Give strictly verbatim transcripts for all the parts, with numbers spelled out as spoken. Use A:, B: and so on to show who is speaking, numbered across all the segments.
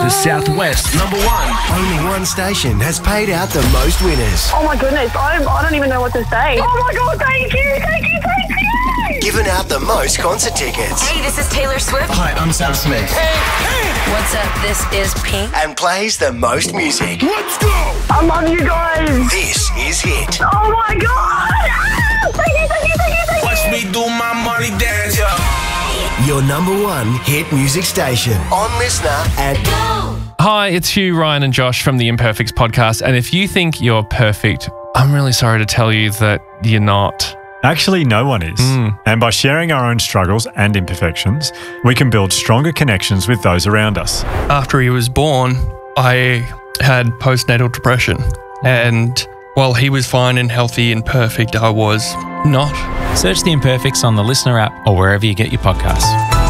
A: the Southwest number one.
B: Only one station has paid out the most winners.
C: Oh my goodness, I, I don't even know what to say. Oh my God, thank you, thank you, thank you.
B: Given out the most concert tickets.
D: Hey, this is Taylor Swift.
A: Hi, I'm Sam Smith.
D: Hey, hey. What's up? This is Pink.
B: And plays the most music.
A: Let's go!
C: I love you guys.
B: This is Hit.
C: Oh my God. Ah, thank you, thank you, thank you, thank you.
A: Watch me do my money dance, yeah.
B: Your number one hit music station. On Listener and
E: Hi, it's Hugh, Ryan and Josh from the Imperfects podcast. And if you think you're perfect, I'm really sorry to tell you that you're not.
F: Actually, no one is. Mm. And by sharing our own struggles and imperfections, we can build stronger connections with those around us.
G: After he was born, I had postnatal depression. And while he was fine and healthy and perfect, I was not.
H: Search The Imperfects on the Listener app or wherever you get your podcasts.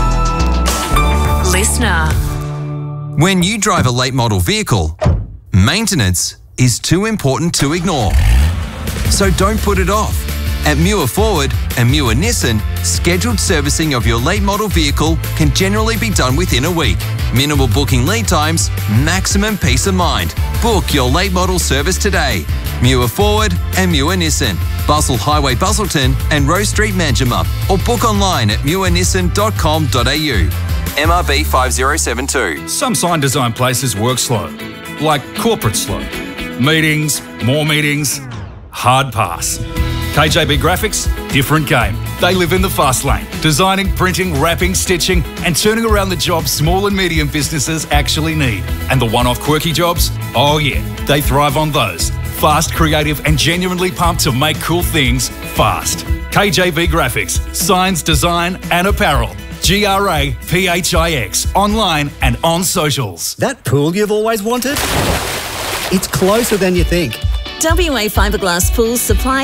D: Listener.
I: When you drive a late model vehicle, maintenance is too important to ignore. So don't put it off. At Muir Forward and Muir Nissan, scheduled servicing of your late model vehicle can generally be done within a week. Minimal booking lead times, maximum peace of mind. Book your late model service today. Muir Forward and Muir Nissan, Bustle Highway Bustleton and Rose Street Manjimup, or book online at muir nissan dot com dot a u. M R B five zero seven two.
J: Some sign design places work slow, like corporate slow. Meetings, more meetings, hard pass. K J B Graphics, different game. They live in the fast lane, designing, printing, wrapping, stitching, and turning around the jobs small and medium businesses actually need. And the one-off quirky jobs? Oh yeah, they thrive on those. Fast, creative, and genuinely pumped to make cool things fast. K J B Graphics, signs, design, and apparel. G R A P H I X, online and on socials.
K: That pool you've always wanted? It's closer than you think.
L: W A Fiberglass Pools supply